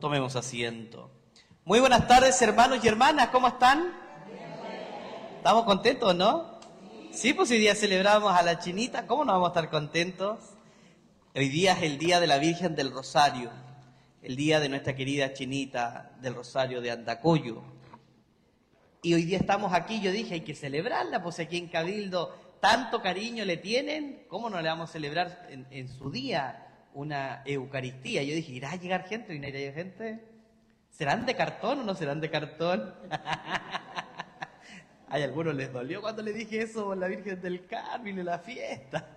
Tomemos asiento. Muy buenas tardes, hermanos y hermanas, ¿cómo están? ¿Estamos contentos, no? Sí, pues hoy día celebramos a la Chinita, ¿cómo no vamos a estar contentos? Hoy día es el día de la Virgen del Rosario, el día de nuestra querida Chinita del Rosario de Andacollo. Y hoy día estamos aquí, yo dije, hay que celebrarla, pues aquí en Cabildo tanto cariño le tienen, ¿cómo no le vamos a celebrar en su día una Eucaristía? Yo dije, ¿irá a llegar gente? ¿Y no irá a llegar gente? ¿Serán de cartón o no serán de cartón? Hay algunos les dolió cuando le dije eso por la Virgen del Carmen y la fiesta.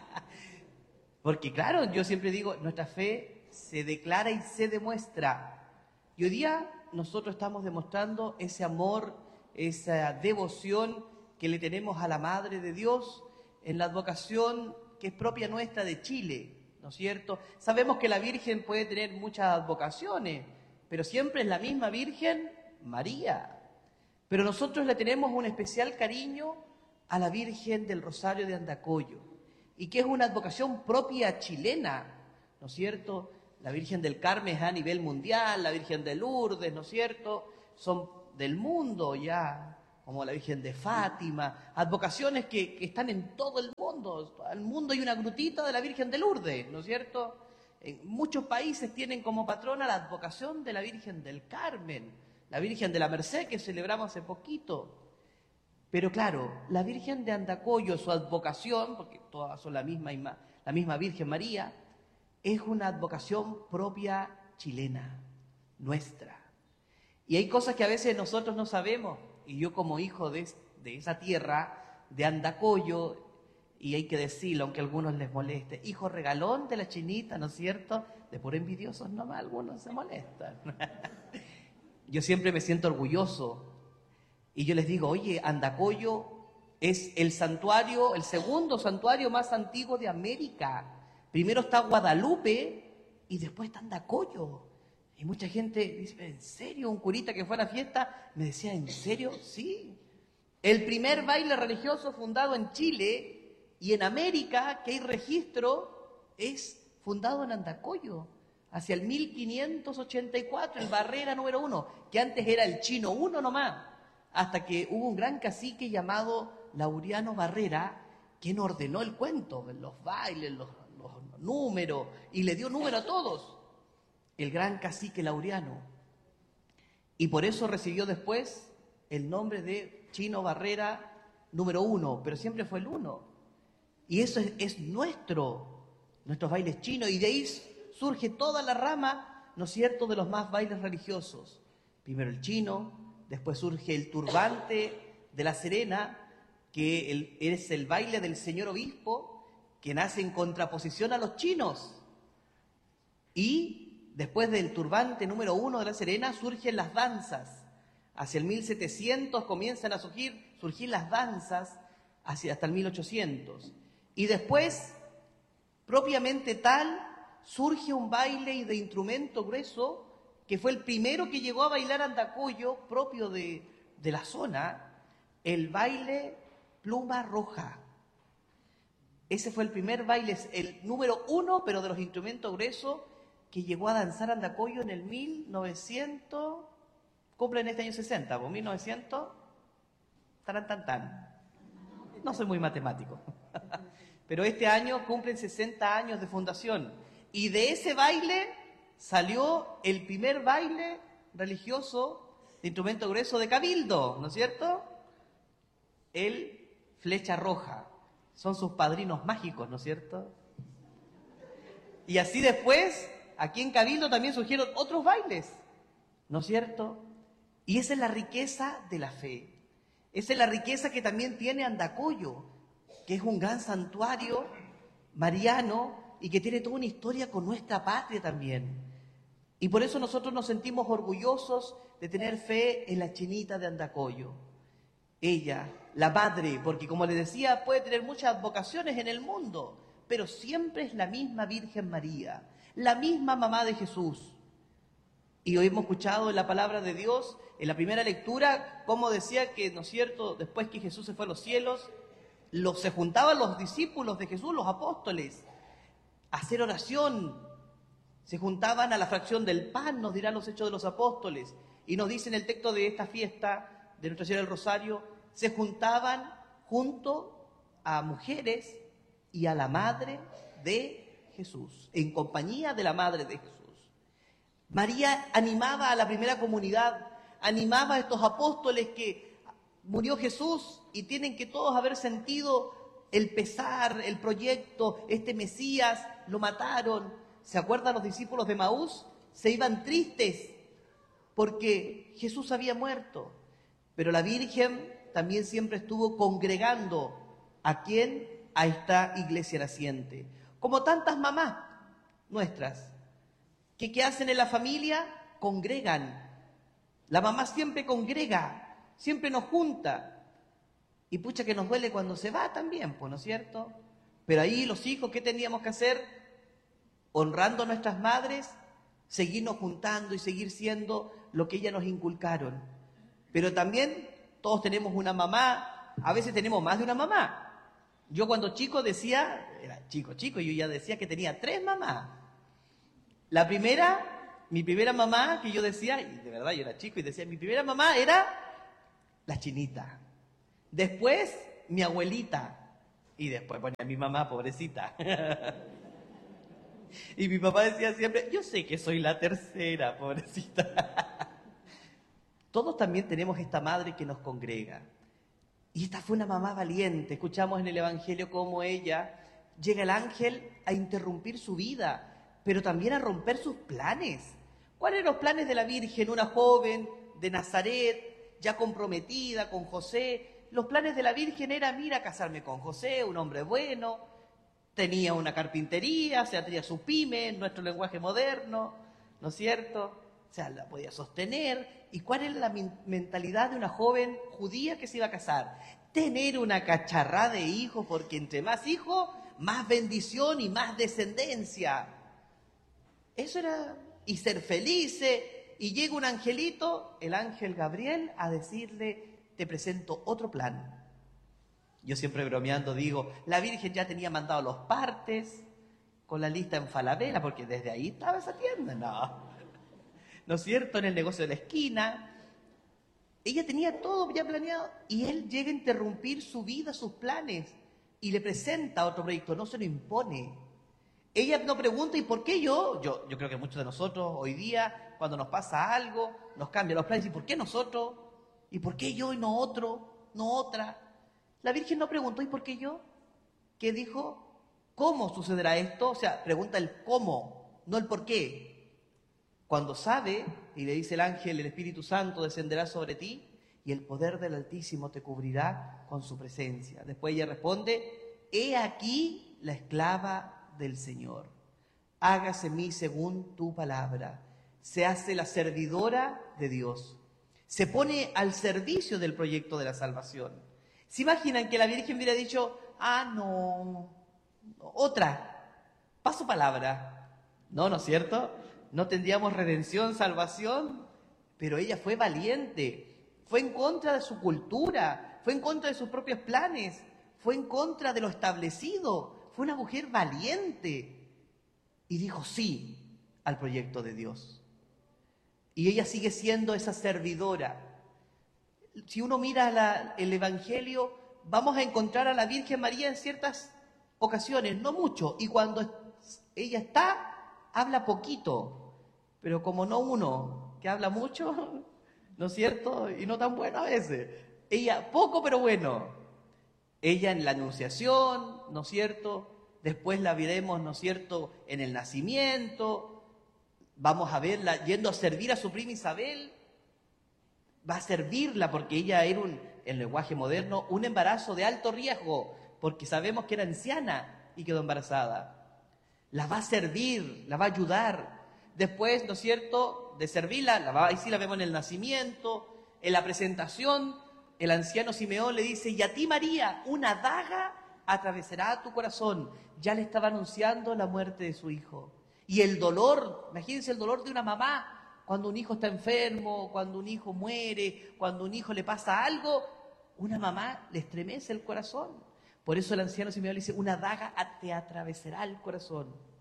Porque claro, yo siempre digo, nuestra fe se declara y se demuestra. Y hoy día nosotros estamos demostrando ese amor, esa devoción que le tenemos a la Madre de Dios en la advocación que es propia nuestra de Chile, ¿no es cierto? Sabemos que la Virgen puede tener muchas advocaciones, pero siempre es la misma Virgen María. Pero nosotros le tenemos un especial cariño a la Virgen del Rosario de Andacollo, y que es una advocación propia chilena, ¿no es cierto? La Virgen del Carmen es a nivel mundial, la Virgen de Lourdes, ¿no es cierto? Son del mundo ya, como la Virgen de Fátima, advocaciones que están en todo el mundo. En el mundo hay una grutita de la Virgen de Lourdes, ¿no es cierto? En muchos países tienen como patrona la advocación de la Virgen del Carmen, la Virgen de la Merced que celebramos hace poquito. Pero claro, la Virgen de Andacollo, su advocación, porque todas son la misma Virgen María, es una advocación propia chilena, nuestra. Y hay cosas que a veces nosotros no sabemos, y yo como hijo de esa tierra, de Andacollo, y hay que decirlo, aunque a algunos les moleste, hijo regalón de la Chinita, ¿no es cierto? De por envidiosos nomás, algunos se molestan. Yo siempre me siento orgulloso, y yo les digo, oye, Andacollo es el santuario, el segundo santuario más antiguo de América. Primero está Guadalupe, y después está Andacollo. Y mucha gente dice, ¿en serio? Un curita que fue a la fiesta me decía, ¿en serio? Sí. El primer baile religioso fundado en Chile y en América, que hay registro, es fundado en Andacollo, hacia el 1584, el Barrera número 1, que antes era el Chino 1 nomás, hasta que hubo un gran cacique llamado Laureano Barrera, quien ordenó el cuento, los bailes, los números, y le dio número a todos. El gran cacique Laureano, y por eso recibió después el nombre de Chino Barrera número 1, pero siempre fue el 1. Y eso es nuestros bailes chinos, y de ahí surge toda la rama, ¿no es cierto?, de los más bailes religiosos. Primero el chino, después surge el turbante de la Serena, que es el baile del señor obispo, que nace en contraposición a los chinos. Y después del turbante número 1 de la Serena surgen las danzas. Hacia el 1700 comienzan a surgir las danzas hasta el 1800. Y después, propiamente tal, surge un baile de instrumento grueso, que fue el primero que llegó a bailar Andacollo, propio de la zona, el baile pluma roja. Ese fue el primer baile, el número 1, pero de los instrumentos gruesos, que llegó a danzar Andacollo en el 1900, cumplen este año 60, pues 1900, tan. No soy muy matemático, pero este año cumplen 60 años de fundación, y de ese baile salió el primer baile religioso de instrumento grueso de Cabildo, ¿no es cierto? El Flecha Roja, son sus padrinos mágicos, ¿no es cierto? Y así después, aquí en Cabildo también surgieron otros bailes, ¿no es cierto? Y esa es la riqueza de la fe. Esa es la riqueza que también tiene Andacollo, que es un gran santuario mariano y que tiene toda una historia con nuestra patria también. Y por eso nosotros nos sentimos orgullosos de tener fe en la Chinita de Andacollo. Ella, la madre, porque como les decía, puede tener muchas vocaciones en el mundo, pero siempre es la misma Virgen María, la misma mamá de Jesús. Y hoy hemos escuchado en la palabra de Dios, en la primera lectura, cómo decía que, ¿no es cierto?, después que Jesús se fue a los cielos, se juntaban los discípulos de Jesús, los apóstoles, a hacer oración Se juntaban a la fracción del pan, nos dirán los Hechos de los Apóstoles, y nos dice en el texto de esta fiesta de Nuestra Señora del Rosario, se juntaban junto a mujeres y a la madre de Jesús, en compañía de la madre de Jesús. María animaba a la primera comunidad, animaba a estos apóstoles que murió Jesús y tienen que todos haber sentido el pesar, el proyecto, este Mesías, lo mataron. ¿Se acuerdan los discípulos de Maús? Se iban tristes porque Jesús había muerto. Pero la Virgen también siempre estuvo congregando ¿a quién? A esta iglesia naciente. Como tantas mamás nuestras, que ¿qué hacen en la familia? Congregan. La mamá siempre congrega, siempre nos junta. Y pucha que nos duele cuando se va también, pues, ¿no es cierto? Pero ahí los hijos, ¿qué teníamos que hacer? Honrando a nuestras madres, seguirnos juntando y seguir siendo lo que ellas nos inculcaron. Pero también todos tenemos una mamá, a veces tenemos más de una mamá. Yo cuando chico decía, era chico, yo ya decía que tenía 3 mamás. La primera, mi primera mamá, que yo decía, y de verdad yo era chico y decía, mi primera mamá era la Chinita. Después, mi abuelita. Y después ponía mi mamá, pobrecita. Y mi papá decía siempre, yo sé que soy la tercera, pobrecita. Todos también tenemos esta madre que nos congrega. Y esta fue una mamá valiente. Escuchamos en el Evangelio cómo ella llega el ángel a interrumpir su vida, pero también a romper sus planes. ¿Cuáles eran los planes de la Virgen? Una joven de Nazaret, ya comprometida con José. Los planes de la Virgen eran, mira, casarme con José, un hombre bueno, tenía una carpintería, o sea, tenía su pyme, en nuestro lenguaje moderno, ¿no es cierto? O sea, la podía sostener. ¿Y cuál era la mentalidad de una joven judía que se iba a casar? Tener una cacharrada de hijos, porque entre más hijos, más bendición y más descendencia. Eso era, y ser felices. Y llega un angelito, el ángel Gabriel, a decirle, te presento otro plan. Yo siempre bromeando digo, la Virgen ya tenía mandado los partes con la lista en Falabella, porque desde ahí estaba esa tienda, ¿no es cierto? En el negocio de la esquina. Ella tenía todo ya planeado y él llega a interrumpir su vida, sus planes, y le presenta otro proyecto, no se lo impone. Ella no pregunta, ¿y por qué yo? Yo creo que muchos de nosotros hoy día, cuando nos pasa algo, nos cambian los planes. ¿Y por qué nosotros? ¿Y por qué yo y no otro? No otra. La Virgen no preguntó, ¿y por qué yo? ¿Qué dijo? ¿Cómo sucederá esto? O sea, pregunta el cómo, no el por qué. Cuando sabe, y le dice el ángel, el Espíritu Santo descenderá sobre ti y el poder del Altísimo te cubrirá con su presencia. Después ella responde, he aquí la esclava del Señor. Hágase en mí según tu palabra. Se hace la servidora de Dios. Se pone al servicio del proyecto de la salvación. ¿Se imaginan que la Virgen hubiera dicho, no, otra, paso palabra? No, ¿no es cierto? No tendríamos redención, salvación, pero ella fue valiente, fue en contra de su cultura, fue en contra de sus propios planes, fue en contra de lo establecido, fue una mujer valiente y dijo sí al proyecto de Dios. Y ella sigue siendo esa servidora. Si uno mira el Evangelio, vamos a encontrar a la Virgen María en ciertas ocasiones, no mucho, y cuando ella está, habla poquito. Pero como no uno que habla mucho, ¿no es cierto? Y no tan bueno a veces. Ella, poco pero bueno. Ella en la Anunciación, ¿no es cierto? Después la veremos, ¿no es cierto?, en el nacimiento. Vamos a verla yendo a servir a su prima Isabel. Va a servirla porque ella era, en lenguaje moderno, un embarazo de alto riesgo, porque sabemos que era anciana y quedó embarazada. La va a servir, la va a ayudar. Después, ¿no es cierto?, de servirla, ahí sí la vemos en el nacimiento, en la presentación, el anciano Simeón le dice, y a ti María, una daga atravesará tu corazón. Ya le estaba anunciando la muerte de su hijo. Y el dolor, imagínense el dolor de una mamá, cuando un hijo está enfermo, cuando un hijo muere, cuando un hijo le pasa algo, una mamá le estremece el corazón. Por eso el anciano Simeón le dice, una daga te atravesará el corazón.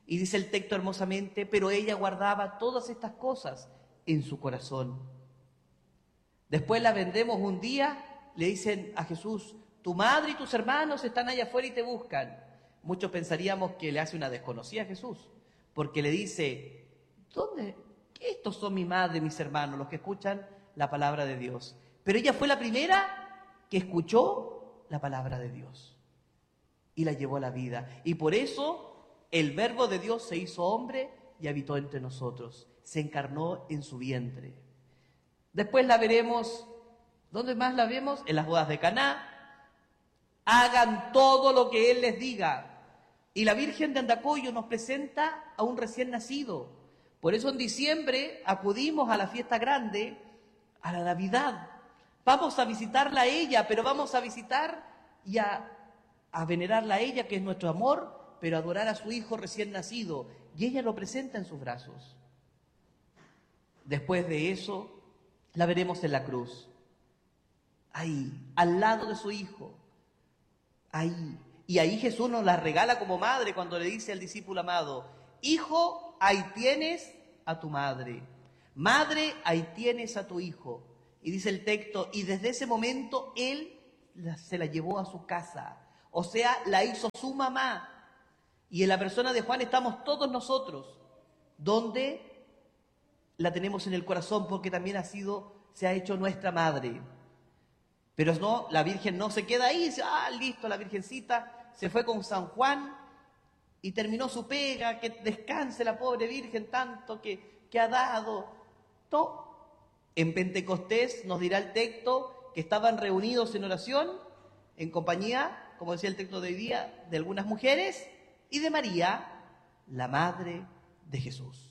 Y dice el texto hermosamente, pero ella guardaba todas estas cosas en su corazón. Después la vendemos un día, le dicen a Jesús, tu madre y tus hermanos están allá afuera y te buscan. Muchos pensaríamos que le hace una desconocida a Jesús, porque le dice, ¿dónde? Estos son mi madre y mis hermanos, los que escuchan la palabra de Dios. Pero ella fue la primera que escuchó la palabra de Dios y la llevó a la vida. Y por eso el Verbo de Dios se hizo hombre y habitó entre nosotros, se encarnó en su vientre. Después la veremos, ¿dónde más la vemos? En las bodas de Caná. Hagan todo lo que Él les diga. Y la Virgen de Andacollo nos presenta a un recién nacido. Por eso en diciembre acudimos a la fiesta grande, a la Navidad. Vamos a visitarla a ella, pero vamos a visitar y a venerarla a ella, que es nuestro amor, pero adorar a su hijo recién nacido. Y ella lo presenta en sus brazos. Después de eso, la veremos en la cruz. Ahí, al lado de su hijo. Ahí. Y ahí Jesús nos la regala como madre cuando le dice al discípulo amado, hijo, ahí tienes a tu madre. Madre, ahí tienes a tu hijo. Y dice el texto, y desde ese momento Él se la llevó a su casa. O sea, la hizo su mamá. Y en la persona de Juan estamos todos nosotros, donde la tenemos en el corazón porque también se ha hecho nuestra madre. Pero no, la Virgen no se queda ahí, dice, listo, la Virgencita se fue con San Juan y terminó su pega, que descanse la pobre Virgen tanto que ha dado. No. En Pentecostés nos dirá el texto que estaban reunidos en oración, en compañía, como decía el texto de hoy día, de algunas mujeres y de María, la madre de Jesús,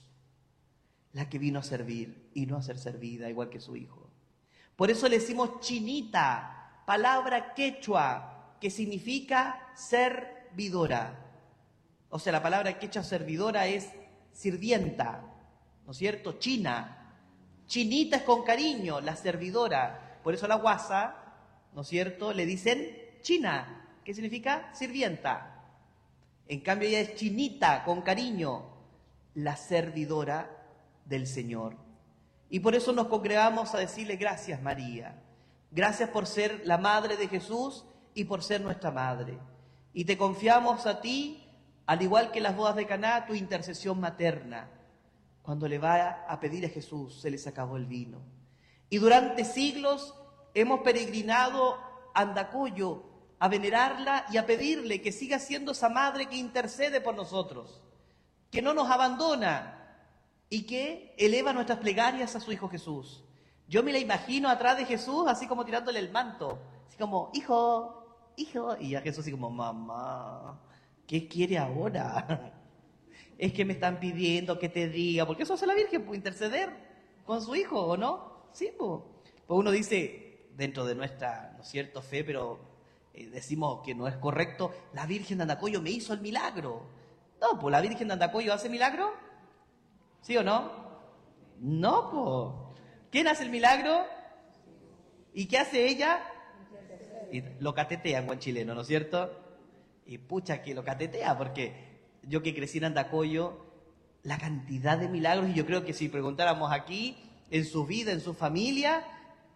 la que vino a servir y no a ser servida, igual que su hijo. Por eso le decimos chinita, palabra quechua, que significa servidora. O sea, la palabra quechua servidora es sirvienta, ¿no es cierto? China. Chinita es con cariño, la servidora. Por eso a la guasa, ¿no es cierto?, le dicen china, que significa sirvienta. En cambio ella es chinita, con cariño, la servidora del Señor. Y por eso nos congregamos a decirle gracias, María. Gracias por ser la madre de Jesús y por ser nuestra madre. Y te confiamos a ti, al igual que las bodas de Caná, tu intercesión materna. Cuando le va a pedir a Jesús, se les acabó el vino. Y durante siglos hemos peregrinado a Andacollo a venerarla y a pedirle que siga siendo esa madre que intercede por nosotros, que no nos abandona y que eleva nuestras plegarias a su Hijo Jesús. Yo me la imagino atrás de Jesús así como tirándole el manto, así como, hijo, hijo, y ya Jesús así como, mamá, ¿qué quiere ahora? Es que me están pidiendo que te diga, porque eso hace la Virgen, pues interceder con su Hijo, ¿o no? Sí, pues. Pues uno dice, dentro de nuestra, ¿no es cierto?, fe, pero decimos que no es correcto, la Virgen de Andacollo me hizo el milagro. No, pues la Virgen de Andacollo hace milagro, ¿sí o no? No, pues. ¿Quién hace el milagro? ¿Y qué hace ella? Y lo catetea en buen chileno, ¿no es cierto? Y pucha que lo catetea, porque yo que crecí en Andacollo, la cantidad de milagros, y yo creo que si preguntáramos aquí, en su vida, en su familia,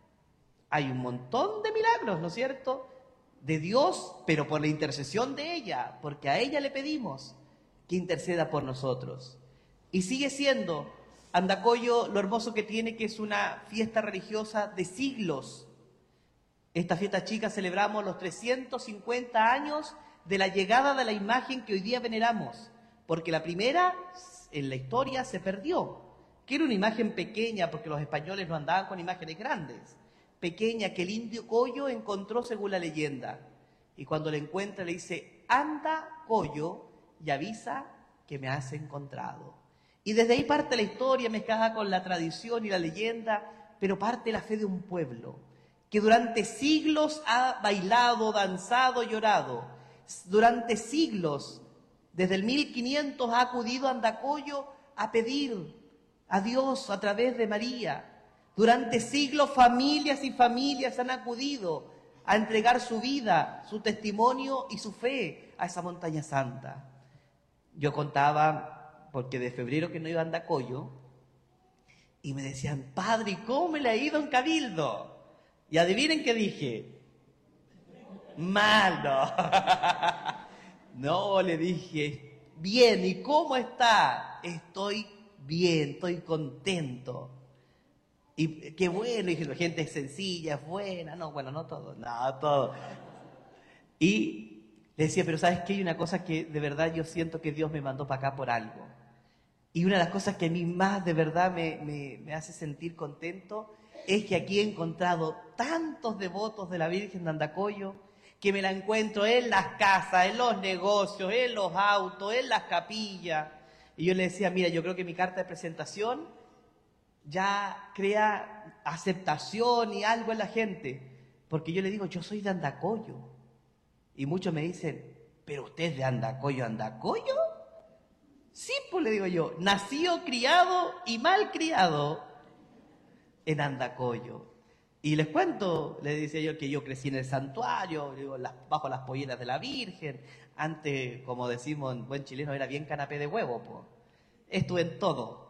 hay un montón de milagros, ¿no es cierto?, de Dios, pero por la intercesión de ella, porque a ella le pedimos que interceda por nosotros. Y sigue siendo Andacollo lo hermoso que tiene, que es una fiesta religiosa de siglos. Esta fiesta chica celebramos los 350 años de la llegada de la imagen que hoy día veneramos, porque la primera en la historia se perdió, que era una imagen pequeña, porque los españoles no andaban con imágenes grandes, pequeña que el indio Coyo encontró según la leyenda, y cuando la encuentra le dice, anda Coyo y avisa que me has encontrado. Y desde ahí parte la historia mezclada con la tradición y la leyenda, pero parte la fe de un pueblo que durante siglos ha bailado, danzado, llorado. Durante siglos, desde el 1500, ha acudido a Andacollo a pedir a Dios a través de María. Durante siglos, familias y familias han acudido a entregar su vida, su testimonio y su fe a esa montaña santa. yo contaba, porque de febrero que no iba a Andacollo, y me decían, padre, ¿y cómo me le ha ido en Cabildo? Y adivinen qué dije. Mal, no. No, le dije, bien, ¿y cómo está? Estoy bien, estoy contento. Y qué bueno, y dije, la gente es sencilla, es buena, no, bueno, no todo, no, todo. Y le decía, pero ¿sabes qué? Hay una cosa que de verdad yo siento que Dios me mandó para acá por algo. Y una de las cosas que a mí más de verdad me hace sentir contento es que aquí he encontrado tantos devotos de la Virgen de Andacollo que me la encuentro en las casas, en los negocios, en los autos, en las capillas. Y yo le decía, mira, yo creo que mi carta de presentación ya crea aceptación y algo en la gente. Porque yo le digo, yo soy de Andacollo. Y muchos me dicen, ¿pero usted es de Andacollo, Andacollo? Sí, pues le digo yo, nacido, criado y mal criado en Andacollo. Y les cuento, les decía yo que yo crecí en el santuario, digo, bajo las polleras de la Virgen. Antes, como decimos en buen chileno, era bien canapé de huevo, pues. Estuve en todo.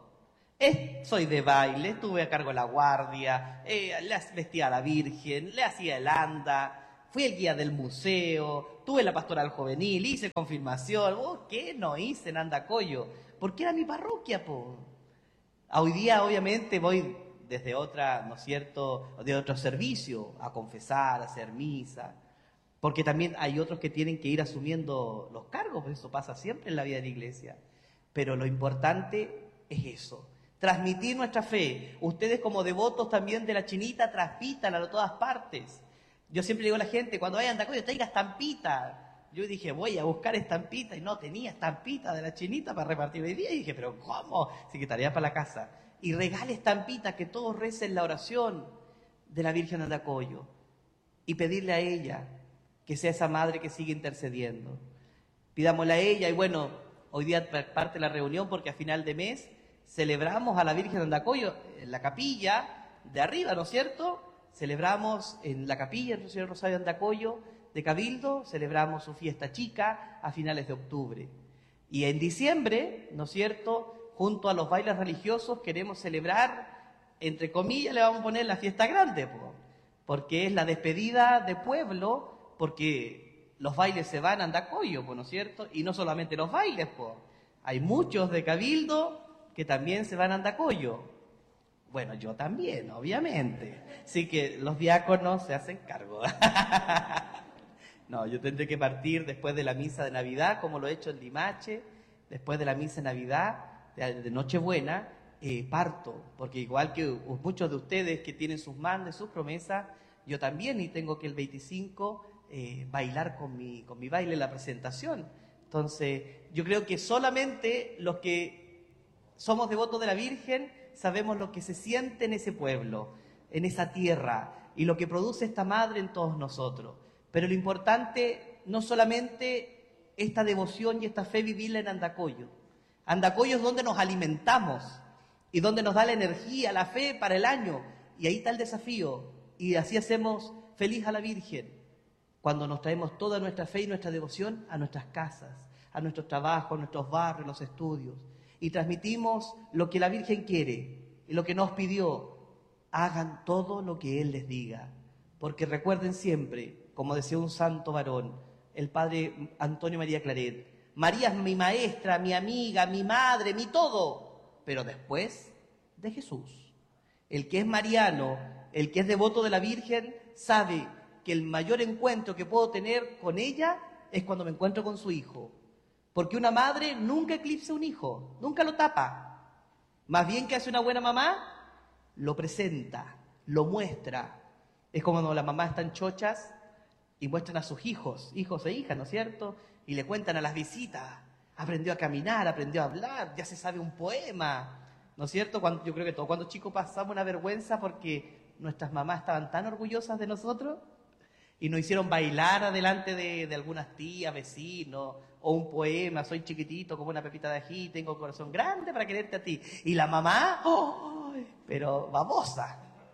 Soy de baile, estuve a cargo de la guardia, le vestía a la Virgen, le hacía el anda, fui el guía del museo, tuve la pastoral juvenil, hice confirmación. Oh, ¿qué no hice en Andacollo? Porque era mi parroquia, po. Hoy día, obviamente, voy desde otra, ¿no es cierto?, de otro servicio, a confesar, a hacer misa, porque también hay otros que tienen que ir asumiendo los cargos, pues eso pasa siempre en la vida de la iglesia. Pero lo importante es eso, transmitir nuestra fe. Ustedes como devotos también de la Chinita, transmítanla a todas partes. Yo siempre digo a la gente, cuando vayan a Andacollo, traiga estampita. Yo dije, voy a buscar estampita, y no tenía estampita de la Chinita para repartir hoy día. Y dije, pero ¿cómo? Así que tarea para la casa. Y regale estampita, que todos recen la oración de la Virgen de Andacollo. Y pedirle a ella que sea esa madre que sigue intercediendo. Pidámosle a ella, y bueno, hoy día parte de la reunión porque a final de mes celebramos a la Virgen de Andacollo en la capilla de arriba, ¿no es cierto? Celebramos en la capilla del Señor Rosario de Andacollo de Cabildo, celebramos su fiesta chica a finales de octubre. Y en diciembre, ¿no es cierto?, junto a los bailes religiosos queremos celebrar, entre comillas, le vamos a poner la fiesta grande, porque es la despedida de pueblo, porque los bailes se van a Andacollo, ¿no es cierto? Y no solamente los bailes, hay muchos de Cabildo que también se van a Andacollo. Bueno, yo también, obviamente. Así que los diáconos se hacen cargo. No, yo tendré que partir después de la misa de Navidad, como lo he hecho en Limache, después de la misa de Navidad, de Nochebuena, parto, porque igual que muchos de ustedes que tienen sus mandas, sus promesas, yo también, y tengo que el 25 bailar con mi baile en la presentación. Entonces, yo creo que solamente los que somos devotos de la Virgen sabemos lo que se siente en ese pueblo, en esa tierra, y lo que produce esta madre en todos nosotros. Pero lo importante, no solamente esta devoción y esta fe vivirla en Andacollo. Andacollo es donde nos alimentamos y donde nos da la energía, la fe para el año. Y ahí está el desafío. Y así hacemos feliz a la Virgen, cuando nos traemos toda nuestra fe y nuestra devoción a nuestras casas, a nuestros trabajos, a nuestros barrios, los estudios. Y transmitimos lo que la Virgen quiere y lo que nos pidió. Hagan todo lo que Él les diga. Porque recuerden siempre, como decía un santo varón, el padre Antonio María Claret, María es mi maestra, mi amiga, mi madre, mi todo, pero después de Jesús. El que es mariano, el que es devoto de la Virgen, sabe que el mayor encuentro que puedo tener con ella es cuando me encuentro con su hijo. Porque una madre nunca eclipsa un hijo, nunca lo tapa. Más bien que hace una buena mamá, lo presenta, lo muestra. Es como cuando las mamás están chochas y muestran a sus hijos e hijas, ¿no es cierto? Y le cuentan a las visitas, aprendió a caminar, aprendió a hablar, ya se sabe un poema, ¿no es cierto? Yo creo que todos cuando chicos pasamos una vergüenza porque nuestras mamás estaban tan orgullosas de nosotros y nos hicieron bailar adelante de algunas tías, vecinos, o un poema, soy chiquitito como una pepita de ají, tengo corazón grande para quererte a ti. Y la mamá, ¡oh! Pero babosa.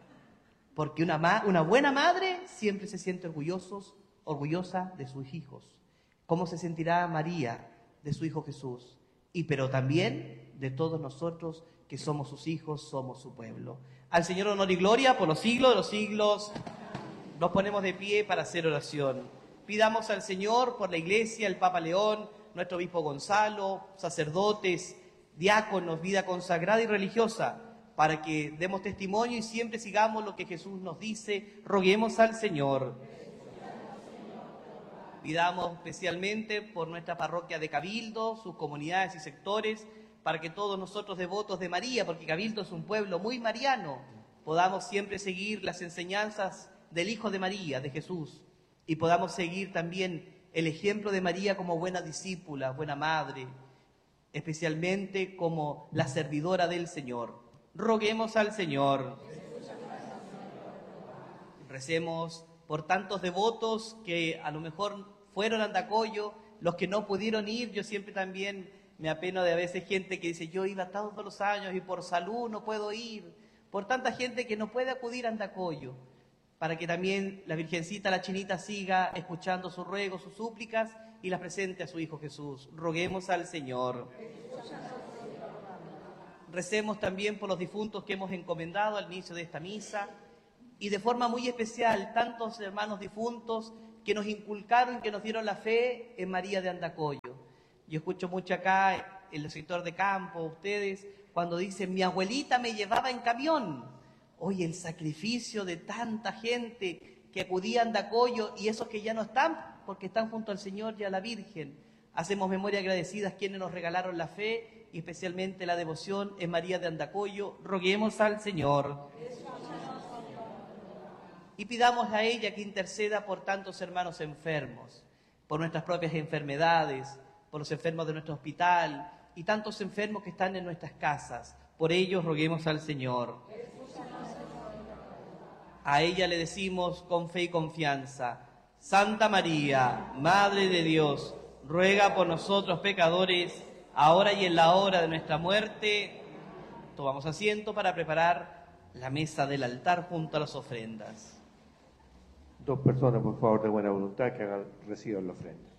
Porque una buena madre siempre se siente orgullosa de sus hijos. ¿Cómo se sentirá María de su hijo Jesús? pero también de todos nosotros que somos sus hijos, somos su pueblo. Al Señor honor y gloria por los siglos de los siglos. Nos ponemos de pie para hacer oración. Pidamos al Señor por la Iglesia, el Papa León, nuestro obispo Gonzalo, sacerdotes, diáconos, vida consagrada y religiosa, para que demos testimonio y siempre sigamos lo que Jesús nos dice. Roguemos al Señor. Pidamos especialmente por nuestra parroquia de Cabildo, sus comunidades y sectores, para que todos nosotros devotos de María, porque Cabildo es un pueblo muy mariano, podamos siempre seguir las enseñanzas del Hijo de María, de Jesús, y podamos seguir también el ejemplo de María como buena discípula, buena madre, especialmente como la servidora del Señor. Roguemos al Señor. Recemos por tantos devotos que a lo mejor fueron a Andacollo, los que no pudieron ir. Yo siempre también me apeno de a veces gente que dice, yo iba todos los años y por salud no puedo ir. Por tanta gente que no puede acudir a Andacollo, para que también la Virgencita, la Chinita, siga escuchando sus ruegos, sus súplicas y las presente a su Hijo Jesús. Roguemos al Señor. Recemos también por los difuntos que hemos encomendado al inicio de esta misa y de forma muy especial tantos hermanos difuntos que nos inculcaron, que nos dieron la fe en María de Andacollo. Yo escucho mucho acá en el sector de campo, ustedes, cuando dicen, mi abuelita me llevaba en camión. Oye, el sacrificio de tanta gente que acudía a Andacollo y esos que ya no están, porque están junto al Señor y a la Virgen. Hacemos memoria agradecidas quienes nos regalaron la fe y especialmente la devoción en María de Andacollo. Roguemos al Señor. Y pidamos a ella que interceda por tantos hermanos enfermos, por nuestras propias enfermedades, por los enfermos de nuestro hospital y tantos enfermos que están en nuestras casas. Por ellos roguemos al Señor. A ella le decimos con fe y confianza, Santa María, Madre de Dios, ruega por nosotros pecadores, ahora y en la hora de nuestra muerte. Tomamos asiento para preparar la mesa del altar junto a las ofrendas. Dos personas, por favor, de buena voluntad que reciban la ofrenda.